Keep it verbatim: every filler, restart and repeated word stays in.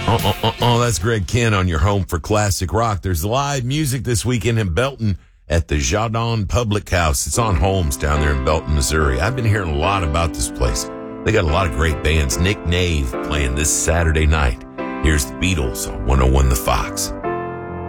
Oh, oh, oh, oh, that's Greg Kent on your home for classic rock. There's live music this weekend in Belton at the Jardin Public House. It's on Holmes down there in Belton, Missouri. I've been hearing a lot about this place. They got a lot of great bands. Nick Nave playing this Saturday night. Here's the Beatles on one oh one The Fox.